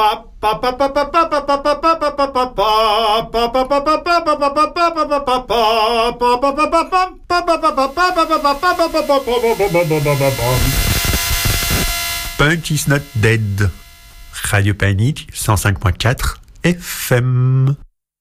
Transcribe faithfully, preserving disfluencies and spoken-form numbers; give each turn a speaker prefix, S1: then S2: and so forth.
S1: Punk is not dead. Radio Panic, cent cinq point quatre F M.